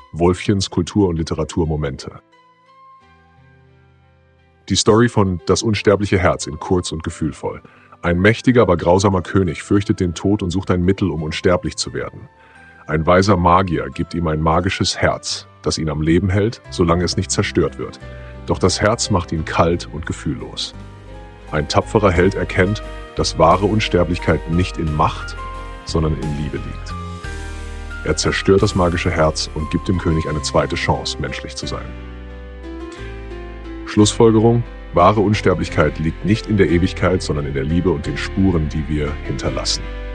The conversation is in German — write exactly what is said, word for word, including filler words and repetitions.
Wolfchens Kultur- und Literaturmomente. Die Story von Das unsterbliche Herz in kurz und gefühlvoll. Ein mächtiger, aber grausamer König fürchtet den Tod und sucht ein Mittel, um unsterblich zu werden. Ein weiser Magier gibt ihm ein magisches Herz, das ihn am Leben hält, solange es nicht zerstört wird. Doch das Herz macht ihn kalt und gefühllos. Ein tapferer Held erkennt, dass wahre Unsterblichkeit nicht in Macht, sondern in Liebe liegt. Er zerstört das magische Herz und gibt dem König eine zweite Chance, menschlich zu sein. Schlussfolgerung: Wahre Unsterblichkeit liegt nicht in der Ewigkeit, sondern in der Liebe und den Spuren, die wir hinterlassen.